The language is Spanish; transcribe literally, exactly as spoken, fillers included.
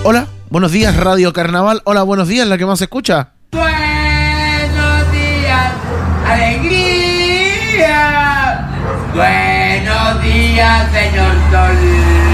Hola, buenos días Radio Carnaval. Hola, buenos días, la que más se escucha. Buenos días, alegría. Buenos días, señor Sol.